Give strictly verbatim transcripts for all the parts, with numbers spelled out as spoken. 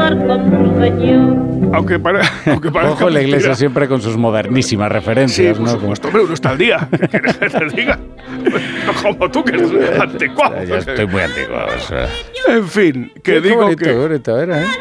estar con tu señor. Aunque, para, aunque parezca Ojo, la iglesia mentira. siempre con sus modernísimas referencias. Sí, por ¿no? supuesto, hombre, uno está al día. ¿Qué quieres que te diga? No como tú, que eres anticuado. Ya estoy muy antiguo. O sea. En fin, que Qué digo bonito, que... bonito era, ¿eh?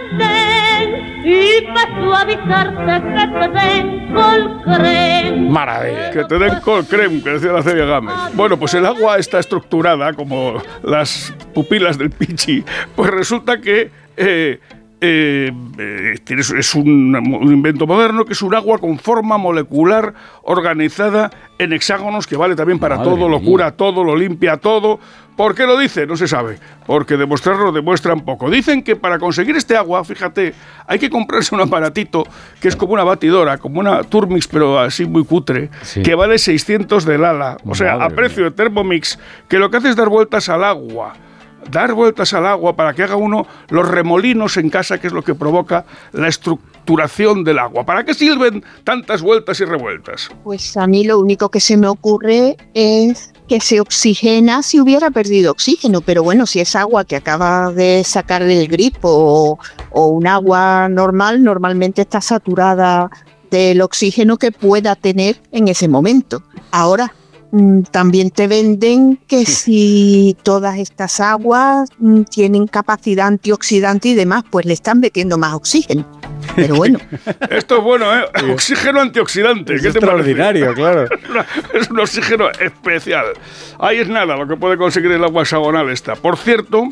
Y para suavizarte que te den col creme. Maravilla. Que te den col creme, que decía la Celia Gámez. Bueno, pues el agua está estructurada como las pupilas del Pichi. Pues resulta que eh, eh, eh, es un, un invento moderno que es un agua con forma molecular organizada en hexágonos, que vale también para Madre todo, lo mía. cura todo, lo limpia todo. ¿Por qué lo dice? No se sabe. Porque demostrarlo demuestran poco. Dicen que para conseguir este agua, fíjate, hay que comprarse un aparatito que es como una batidora, como una Turmix, pero así muy cutre, Sí. que vale seiscientos del ala. O sea, Madre a precio mía. de Thermomix, que lo que hace es dar vueltas al agua. Dar vueltas al agua para que haga uno los remolinos en casa, que es lo que provoca la estructuración del agua. ¿Para qué sirven tantas vueltas y revueltas? Pues a mí lo único que se me ocurre es que se oxigena si hubiera perdido oxígeno, pero bueno, si es agua que acaba de sacar del grifo o, o un agua normal, normalmente está saturada del oxígeno que pueda tener en ese momento. Ahora, mm, también te venden que si todas estas aguas mm, tienen capacidad antioxidante y demás, pues le están metiendo más oxígeno. Pero bueno, Esto es bueno, ¿eh? Oxígeno antioxidante. Es ¿Qué te extraordinario, parece? claro. Es una- Es un oxígeno especial. Ahí es nada lo que puede conseguir el agua hexagonal esta. Por cierto,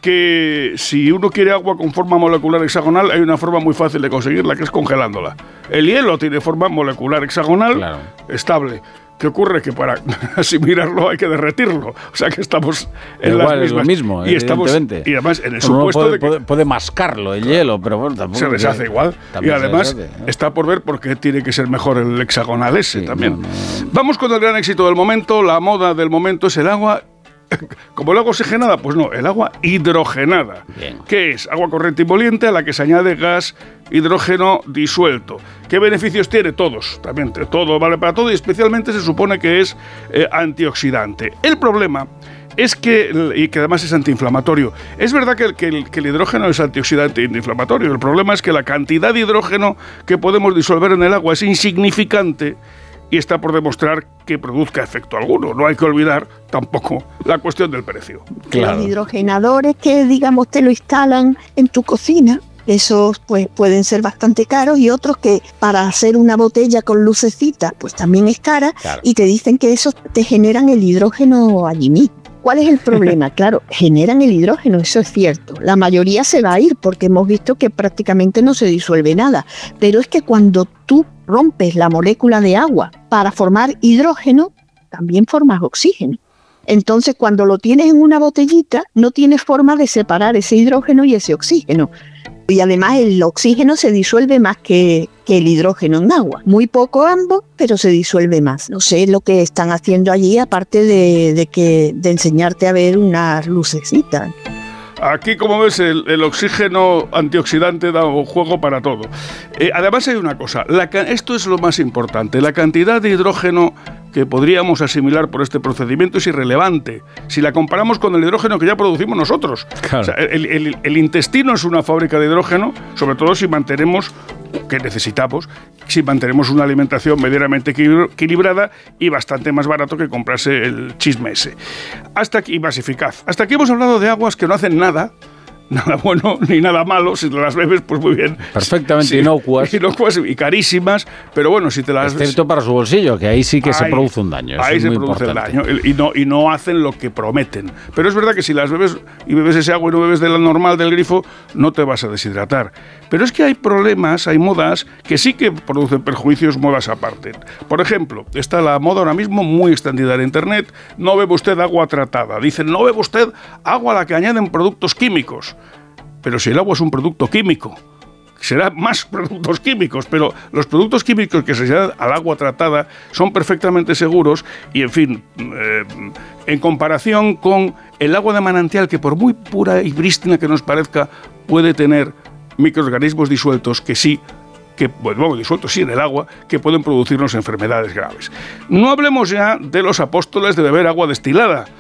que si uno quiere agua con forma molecular hexagonal, hay una forma muy fácil de conseguirla, que es congelándola. El hielo tiene forma molecular hexagonal Claro. estable. ¿Qué ocurre? Que para asimilarlo hay que derretirlo. O sea que estamos en Igual las es mismas. lo mismo, y estamos, evidentemente. y además en el Uno supuesto puede, de que puede, puede mascarlo, el hielo, pero bueno, tampoco... se deshace igual. Y También se además deshace, ¿no? está por ver por qué tiene que ser mejor el hexagonal ese Sí, también. no, no. Vamos con el gran éxito del momento. La moda del momento es el agua. ¿Como el agua oxigenada? Pues no, el agua hidrogenada. Bien. ¿Qué es? Agua corriente y moliente a la que se añade gas hidrógeno disuelto. ¿Qué beneficios tiene? Todos. También todo vale para todo y especialmente se supone que es eh, antioxidante. El problema es que, y que además es antiinflamatorio. Es verdad que el, que, el, que el hidrógeno es antioxidante e antiinflamatorio. El problema es que la cantidad de hidrógeno que podemos disolver en el agua es insignificante y está por demostrar que produzca efecto alguno. No hay que olvidar tampoco la cuestión del precio. Claro. los hidrogenadores que, digamos, te lo instalan en tu cocina, esos pues pueden ser bastante caros, y otros que para hacer una botella con lucecitas pues también es cara, Claro. y te dicen que esos te generan el hidrógeno allí mismo. ¿Cuál es el problema? Claro, generan el hidrógeno, eso es cierto. La mayoría se va a ir porque hemos visto que prácticamente no se disuelve nada. Pero es que cuando tú rompes la molécula de agua para formar hidrógeno, también formas oxígeno. Entonces, cuando lo tienes en una botellita, no tienes forma de separar ese hidrógeno y ese oxígeno. Y además el oxígeno se disuelve más que, que el hidrógeno en agua. Muy poco ambos, pero se disuelve más. No sé lo que están haciendo allí, aparte de, de, que, de enseñarte a ver unas lucecitas. Aquí, como ves, el, el oxígeno antioxidante da un juego para todo. Eh, además hay una cosa, la, esto es lo más importante, la cantidad de hidrógeno que podríamos asimilar por este procedimiento es irrelevante si la comparamos con el hidrógeno que ya producimos nosotros. Claro. O sea, el, el, el intestino es una fábrica de hidrógeno, sobre todo si mantenemos, que necesitamos, si mantenemos una alimentación medianamente equilibrada y bastante más barato que comprarse el chisme ese. Hasta aquí, y más eficaz. Hasta aquí hemos hablado de aguas que no hacen nada, nada bueno ni nada malo. Si te las bebes, pues muy bien. Perfectamente Sí, inocuas. Inocuas y carísimas, pero bueno, si te las... Excepto para su bolsillo, que ahí sí que se Ahí- produce un daño. Eso Ahí es se muy produce importante. el daño y no, y no hacen lo que prometen. Pero es verdad que si las bebes y bebes ese agua y no bebes de la normal del grifo, no te vas a deshidratar. Pero es que hay problemas, hay modas que sí que producen perjuicios, modas aparte. Por ejemplo, está la moda ahora mismo muy extendida en Internet: no bebe usted agua tratada. Dicen, no bebe usted agua a la que añaden productos químicos. Pero si el agua es un producto químico, será más productos químicos, pero los productos químicos que se añaden al agua tratada son perfectamente seguros y, en fin, eh, en comparación con el agua de manantial, que por muy pura y prístina que nos parezca, puede tener microorganismos disueltos que sí, que, bueno, vamos, disueltos sí en el agua, que pueden producirnos enfermedades graves. No hablemos ya de los apóstoles de beber agua destilada.